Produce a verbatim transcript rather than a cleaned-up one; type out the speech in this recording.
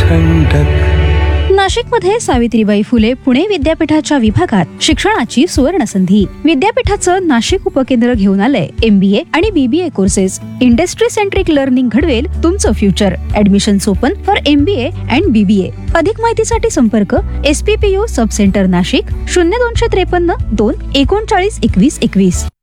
ठंडक। नाशिकमध्ये सावित्रीबाई फुले पुणे विद्यापीठाच्या विभागात शिक्षणाची सुवर्ण संधी. विद्यापीठाचं नाशिक उपकेंद्र घेऊन आलंय एमबीए आणि BBA courses. Industry centric learning घडवेल तुमचं future. Admission open for MBA and BBA. अधिक माहितीसाठी संपर्क एसपीपीयू सब सेंटर नाशिक शून्य दोनशे त्रेपन्न दोन एकोणचाळीस एकवीस एकवीस.